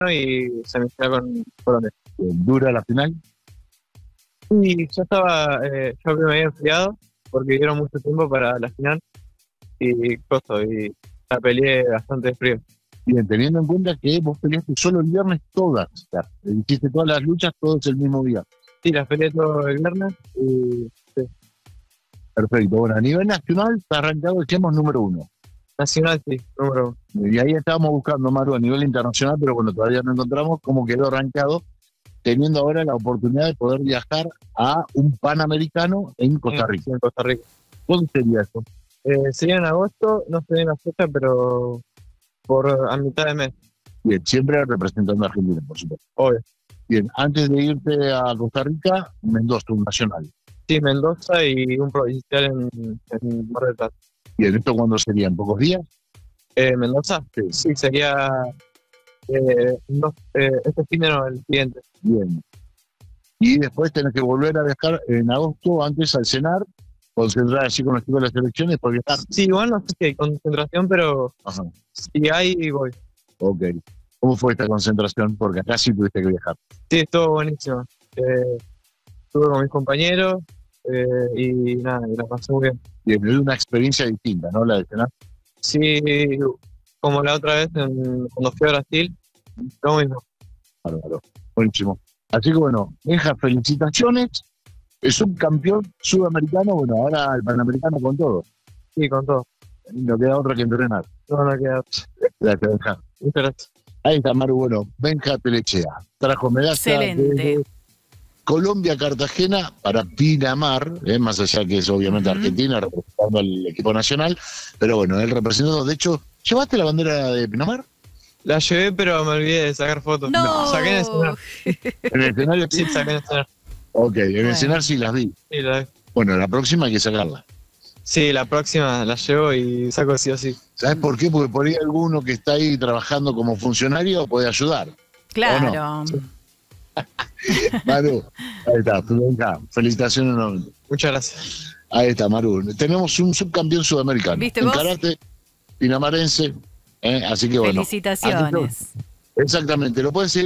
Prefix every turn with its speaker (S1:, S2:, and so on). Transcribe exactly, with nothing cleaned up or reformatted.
S1: y semifinal con Colombia.
S2: ¿Dura la final?
S1: Y yo estaba, eh, yo que me había enfriado porque dieron mucho tiempo para la final y costo, y la peleé bastante frío.
S2: Bien, teniendo en cuenta que vos peleaste solo el viernes todas, o sea, hiciste todas las luchas todos el mismo día.
S1: Sí, las peleé todo el viernes y sí.
S2: Perfecto. Bueno, a nivel nacional está arrancado el Chemos número uno.
S1: Nacional, sí, número uno.
S2: Y ahí estábamos buscando, Maru, a nivel internacional, pero bueno, todavía no encontramos cómo quedó arrancado, teniendo ahora la oportunidad de poder viajar a un Panamericano en Costa Rica.
S1: Sí, en Costa Rica.
S2: ¿Cuándo sería eso?
S1: Eh, sería en agosto, no sé bien la fecha, pero por a mitad de mes.
S2: Bien, siempre representando a Argentina, por supuesto.
S1: Obvio.
S2: Bien, antes de irte a Costa Rica, Mendoza, un nacional.
S1: Sí, Mendoza y un provincial en, en Mar del Plata.
S2: Bien, ¿esto cuándo sería? ¿En pocos días?
S1: Eh, ¿Mendoza?
S2: Sí.
S1: Sí, sería eh, no, eh, este fin de no, el siguiente.
S2: Bien. Y después tenés que volver a viajar en agosto, antes al cenar, concentrar así con los chicos de las elecciones, por viajar.
S1: Sí, igual no sé si hay concentración, pero
S2: Ajá.
S1: si hay, voy.
S2: Ok. ¿Cómo fue esta concentración? Porque acá sí tuviste que viajar.
S1: Sí, estuvo buenísimo. Eh, estuve con mis compañeros eh, y nada, y la pasé muy bien.
S2: Bien, es una experiencia distinta, ¿no? La de cenar.
S1: Sí, como la otra vez en, cuando fui a Brasil, lo mismo.
S2: Bárbaro. Buenísimo. Así que bueno, Benja, felicitaciones. Es subcampeón sudamericano, bueno, ahora el panamericano con todo.
S1: Sí, con todo.
S2: No queda otra que entrenar.
S1: No, no queda.
S2: Gracias, Benja.
S1: Muchas gracias.
S2: Ahí está, Maru. Bueno, Benja Telechea. Trajo medalla
S3: Excelente.
S2: de Colombia-Cartagena para Pinamar, eh, más allá que es obviamente
S3: Ujú.
S2: Argentina, representando al equipo nacional. Pero bueno, él representó, de hecho, ¿llevaste la bandera de Pinamar?
S1: La llevé, pero me olvidé de sacar fotos.
S3: No.
S1: Saqué en el cenar.
S2: En el escenario
S1: Sí, saqué en el cenar.
S2: Ok, en el
S3: Bueno.
S2: escenario sí las vi.
S1: Sí, la,
S2: Bueno, la próxima hay que sacarla.
S1: sí, la próxima la llevo y saco sí o sí.
S2: ¿Sabes por qué? Porque por ahí alguno que está ahí trabajando como funcionario puede ayudar.
S3: Claro.
S2: Maru, ahí está, venga, felicitaciones nuevamente.
S1: Muchas gracias.
S2: Ahí está, Maru. Tenemos un subcampeón sudamericano.
S3: ¿Viste
S2: en
S3: vos?
S2: karate pinamarense. ¿eh? Así que bueno.
S3: Felicitaciones.
S2: Exactamente, lo pueden seguir.